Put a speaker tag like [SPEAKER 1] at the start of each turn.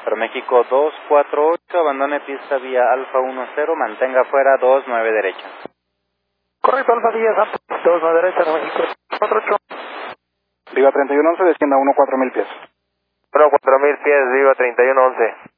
[SPEAKER 1] México 248, abandone pista vía Alfa 10, mantenga fuera 29 derecha.
[SPEAKER 2] Correcto, Alfa 10, 29 derecha, México 48.
[SPEAKER 3] Viva 3111, descienda 14000 pies.
[SPEAKER 4] 14000 pies, Viva 3111.